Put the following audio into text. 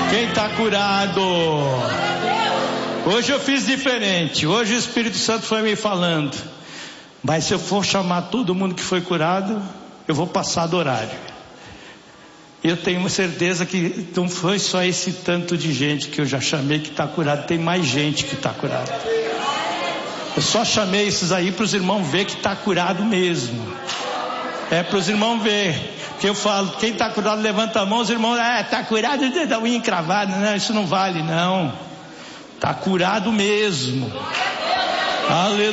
Quem está curado? Hoje eu fiz diferente. Hoje o Espírito Santo foi me falando. Mas se eu for chamar todo mundo que foi curado, eu vou passar do horário. Eu tenho uma certeza que não foi só esse tanto de gente que eu já chamei que está curado. Tem mais gente que está curado. Eu só chamei esses aí para os irmãos ver que está curado mesmo. É para os irmãos ver. Porque eu falo, quem está curado levanta a mão, os irmãos, está curado, da unha encravada. Não, isso não vale não. Está curado mesmo. Aleluia.